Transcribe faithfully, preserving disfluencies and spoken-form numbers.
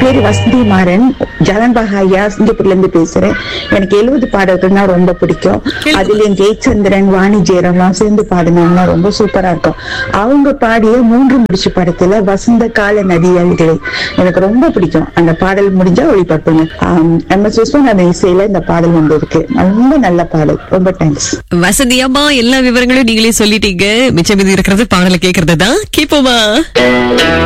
பேரு வசந்தி மாறன், ஜலன் பகாயா, சிங்கப்பூர்ல இருந்து பேசுறேன். எனக்கு எழுபது பாடல்கள்னா ரொம்ப பிடிக்கும். அதுலயும் ஜெயச்சந்திரன், வாணி ஜெயராம்லாம் சேர்ந்து பாடினாங்கன்னா ரொம்ப சூப்பரா இருக்கும். அவங்க பாடிய மூன்று முடிச்சு படத்துல வசந்த கால நதியாள்களை எனக்கு ரொம்ப பிடிக்கும். அந்த பாடல் முடிஞ்சா ஒளிபரப்புங்க. எம் எஸ் விஸ்வநாதன் இசையில இந்த பாடல் வந்து இருக்கு. ரொம்ப நல்ல பாடல். ரொம்ப தேங்க்ஸ். வசதியம்மா, எல்லா விவரங்களும் நீங்களே சொல்லிட்டீங்க. மிச்சம் மீதி இருக்கிறது பாடலை கேட்கறது தான். கேப்போமா?